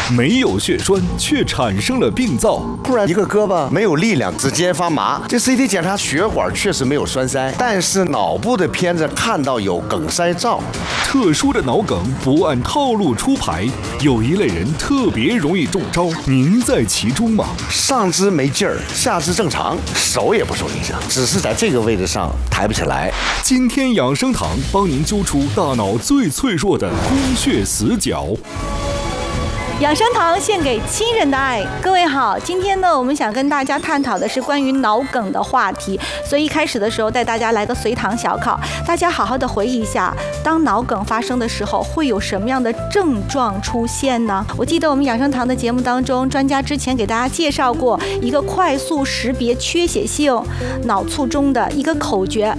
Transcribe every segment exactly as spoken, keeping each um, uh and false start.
没有血栓却产生了病灶。 突然一个胳膊没有力量，指尖发麻。这 C T 检查血管确实没有栓塞，但是脑部的片子看到有梗塞灶。 特殊的脑梗不按套路出牌，有一类人特别容易中招，您在其中吗？ 上肢没劲儿，下肢正常，手也不受影响，只是在这个位置上抬不起来。 今天养生堂帮您揪出大脑最脆弱的供血死角。 养生堂献给亲人的爱，各位好，今天呢，我们想跟大家探讨的是关于脑梗的话题，所以一开始的时候带大家来个随堂小考，大家好好的回忆一下，当脑梗发生的时候会有什么样的症状出现呢？我记得我们养生堂的节目当中，专家之前给大家介绍过一个快速识别缺血性脑卒中的一个口诀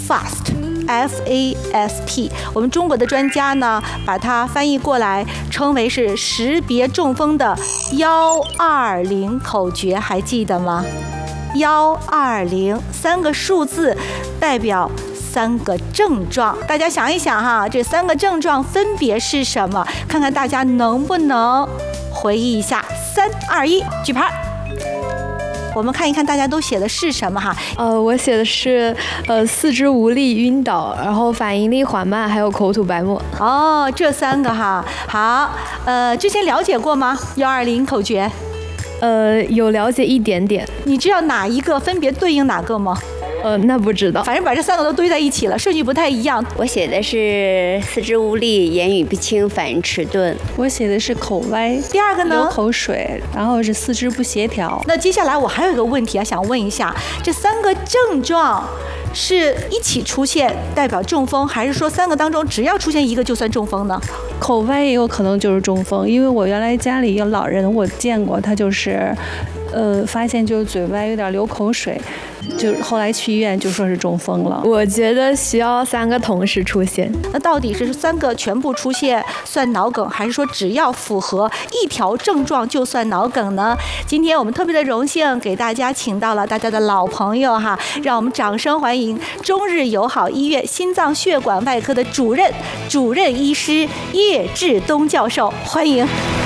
，fast。F A S T， 我们中国的专家呢，把它翻译过来称为是识别中风的幺二零口诀，还记得吗？幺二零三个数字代表三个症状，大家想一想哈，这三个症状分别是什么？看看大家能不能回忆一下。三二一，举牌。我们看一看大家都写的是什么哈？ 呃，我写的是呃四肢无力、晕倒，然后反应力缓慢，还有口吐白沫。 哦，这三个哈，好，呃，之前了解过吗？幺二零口诀？ 呃，有了解一点点。 你知道哪一个分别对应哪个吗？ 呃，那不知道， 反正把这三个都堆在一起了，顺序不太一样。 我写的是四肢无力、言语不清、反应迟钝。 我写的是口歪。 第二个呢？ 流口水，然后是四肢不协调。 那接下来我还有一个问题啊，想问一下，这三个症状是一起出现代表中风，还是说三个当中只要出现一个就算中风呢？ 口歪也有可能就是中风，因为我原来家里有老人，我见过他就是，呃，发现就是嘴歪有点流口水，就后来去医院就说是中风了。 我觉得需要三个同时出现。 那到底是三个全部出现算脑梗，还是说只要符合一条症状就算脑梗呢？今天我们特别的荣幸给大家请到了大家的老朋友哈，让我们掌声欢迎中日友好医院心脏血管外科的主任主任医师叶志东教授，欢迎。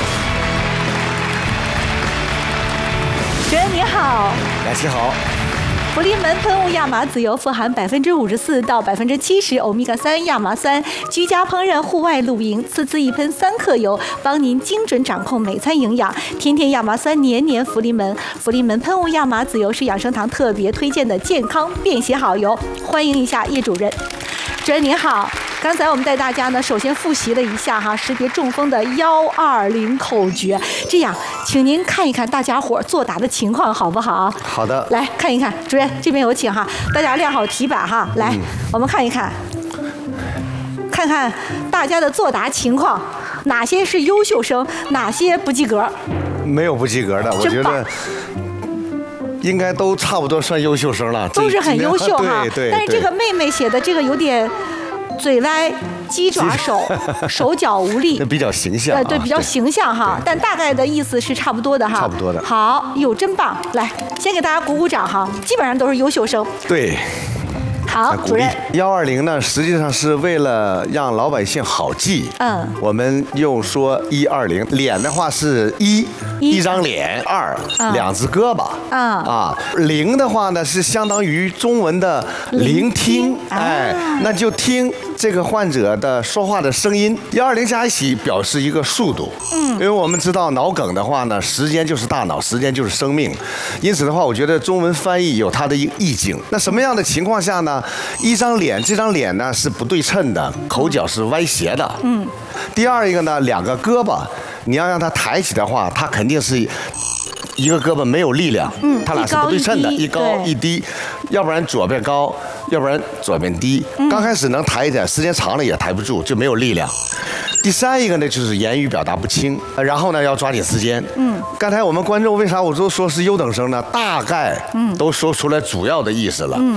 主任您好。 感谢好。 福临门喷雾亚麻籽油富含百分之五十四到百分之七十欧米伽三亚麻酸，居家烹饪、户外露营，次次一喷三克油，帮您精准掌控每餐营养。天天亚麻酸，年年福临门。福临门喷雾亚麻籽油是养生堂特别推荐的健康便携好油，欢迎一下叶主任。主任您好，刚才我们带大家呢，首先复习了一下哈，识别中风的幺二零口诀。这样，请您看一看大家伙作答的情况好不好？ 好的。 来看一看，主任这边有请哈，大家亮好题板哈，来，嗯、我们看一看，看看大家的作答情况，哪些是优秀生，哪些不及格？ 没有不及格的，我觉得。应该都差不多算优秀生了， 都是很优秀哈。 对对。 但是这个妹妹写的这个有点嘴歪、鸡爪手、手脚无力， 比较形象。 呃，对，比较形象哈。但大概的意思是差不多的哈。 差不多的。 好，哟，真棒！来，先给大家鼓鼓掌哈，基本上都是优秀生。 对。 好，主任。 幺二零呢，实际上是为了让老百姓好记。嗯。我们用说一二零，脸的话是一，一张脸；二，两只胳膊。啊啊，零的话呢是相当于中文的聆听，哎，那就听这个患者的说话的声音。幺二零加一起表示一个速度。嗯。因为我们知道脑梗的话呢，时间就是大脑，时间就是生命，因此的话，我觉得中文翻译有它的一个意境。那什么样的情况下呢？一张脸，这张脸呢是不对称的，口角是歪斜的。嗯。第二一个呢，两个胳膊，你要让它抬起的话，它肯定是一个胳膊没有力量。嗯。它俩是不对称的，一高一低，要不然左边高，要不然左边低。刚开始能抬一点，时间长了也抬不住，就没有力量。第三一个呢，就是言语表达不清，然后呢要抓紧时间。嗯。刚才我们观众为啥我都说是优等生呢？大概都说出来主要的意思了。嗯。